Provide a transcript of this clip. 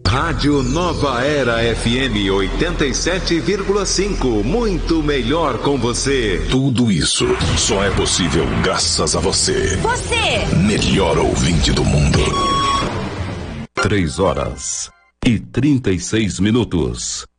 Rádio Nova Era FM 87,5. Muito melhor com você. Tudo isso só é possível graças a você. Você! Melhor ouvinte do mundo. 3 horas e 36 minutos.